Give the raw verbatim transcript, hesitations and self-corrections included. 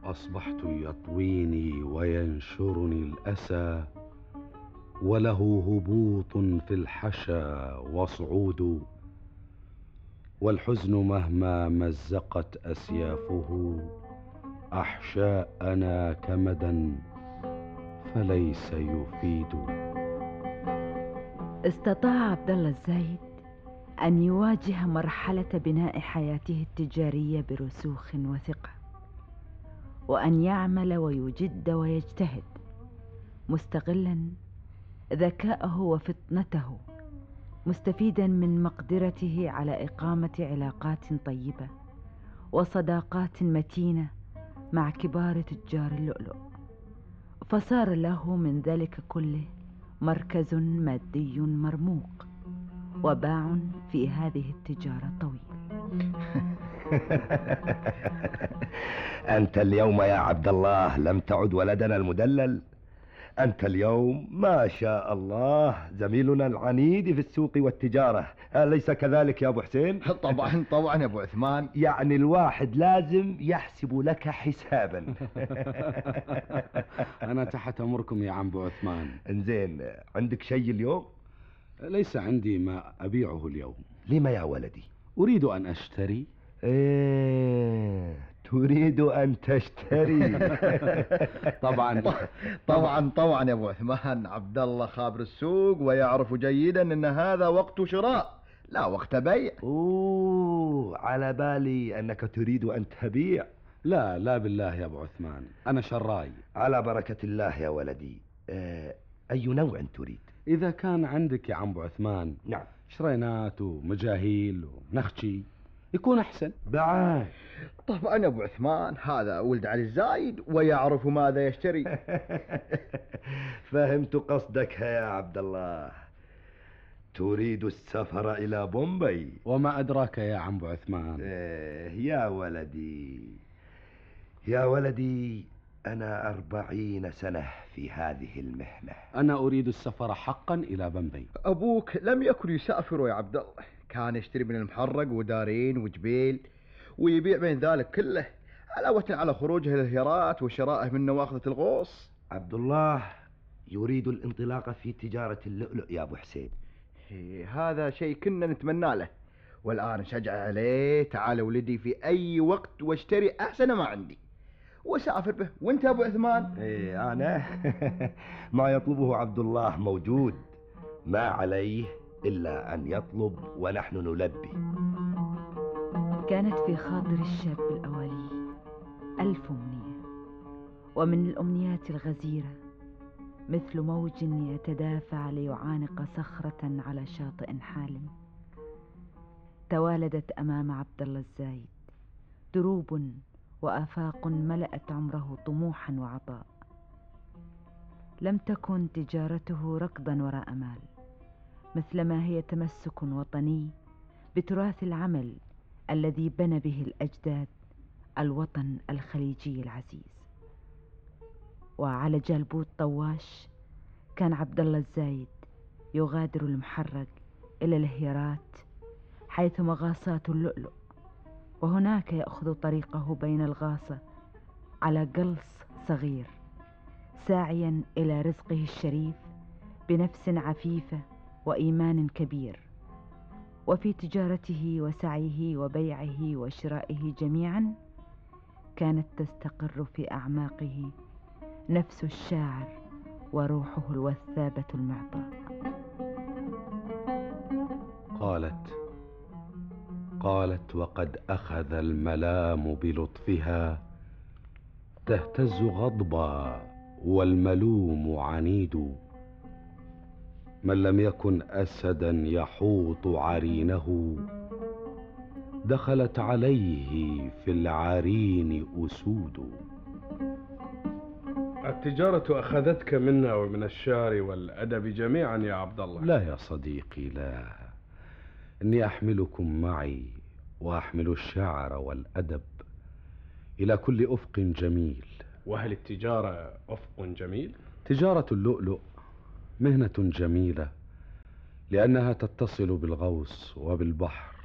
أصبحت يطويني وينشرني الأسى، وله هبوط في الحشا وصعود، والحزن مهما مزقت أسيافه أحشاءنا كمدا فليس يفيد. استطاع عبد الله الزايد أن يواجه مرحلة بناء حياته التجارية برسوخ وثقة، وأن يعمل ويجد ويجتهد مستغلا ذكاءه وفطنته، مستفيدا من مقدرته على إقامة علاقات طيبة وصداقات متينة مع كبار تجار اللؤلؤ، فصار له من ذلك كله مركز مادي مرموق وباع في هذه التجارة طويل. أنت اليوم يا عبد الله لم تعد ولدنا المدلل، أنت اليوم ما شاء الله زميلنا العنيد في السوق والتجارة، أليس كذلك يا أبو حسين؟ طبعا طبعا يا أبو عثمان. يعني الواحد لازم يحسب لك حسابا. أنا تحت أمركم يا عم أبو عثمان. انزين، عندك شيء اليوم؟ ليس عندي ما أبيعه اليوم. لما يا ولدي؟ أريد أن أشتري. إيه، تريد أن تشتري؟ طبعا طبعا طبعا يا أبو عثمان، عبد الله خابر السوق ويعرف جيدا أن هذا وقت شراء لا وقت بيع. أوه، على بالي أنك تريد أن تبيع. لا لا بالله يا أبو عثمان، أنا شراي. على بركة الله يا ولدي. آه، أي نوع تريد؟ إذا كان عندك يا عم أبو عثمان نعم، شرينات ومجاهيل ونخشي يكون أحسن. بعد طبعا يا أبو عثمان، هذا ولد علي الزايد ويعرف ماذا يشتري. فهمت قصدك يا عبد الله، تريد السفر إلى بومبي. وما أدراك يا عم أبو عثمان. آه، يا ولدي يا ولدي، أنا أربعين سنة في هذه المحنة. أنا أريد السفر حقا إلى بومبي. أبوك لم يكن يسافر يا عبد الله، كان يشتري من المحرق ودارين وجبيل ويبيع بين ذلك كله، علاوة على خروجه للهيرات وشرائه من نواخذة الغوص. عبد الله يريد الانطلاق في تجارة اللؤلؤ يا أبو حسين. هذا شيء كنا نتمنى له، والآن شجع عليه. تعال ولدي في أي وقت واشتري أحسن ما عندي وسافر به. وانت يا أبو عثمان؟ إيه، أنا ما يطلبه عبد الله موجود، ما عليه إلا أن يطلب ونحن نلبي. كانت في خاطر الشاب الأولي ألف أمنية، ومن الأمنيات الغزيرة مثل موج يتدافع ليعانق صخرة على شاطئ حالم. توالدت أمام عبد الله الزايد دروب وآفاق ملأت عمره طموحا وعطاء. لم تكن تجارته ركضا وراء مال، مثلما هي تمسك وطني بتراث العمل الذي بنى به الأجداد الوطن الخليجي العزيز. وعلى جلبوت طواش كان عبد الله الزايد يغادر المحرق إلى الهيرات حيث مغاصات اللؤلؤ، وهناك يأخذ طريقه بين الغاصة على قلص صغير، ساعيا إلى رزقه الشريف بنفس عفيفة وإيمان كبير. وفي تجارته وسعيه وبيعه وشرائه جميعا كانت تستقر في أعماقه نفس الشاعر وروحه الوثابة المعطاء. قالت قالت وقد أخذ الملام بلطفها، تهتز غضبا والملوم عنيد. من لم يكن أسدا يحوط عرينه، دخلت عليه في العرين أسود. التجارة أخذتك منا ومن الشعر والأدب جميعا يا عبد الله. لا يا صديقي، لا، إني أحملكم معي وأحمل الشعر والأدب إلى كل أفق جميل. وهل التجارة أفق جميل؟ تجارة اللؤلؤ مهنة جميلة، لأنها تتصل بالغوص وبالبحر